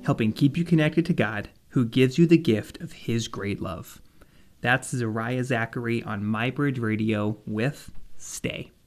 helping keep you connected to God, who gives you the gift of His great love. That's Zariah Zachary on MyBridge Radio with Stay.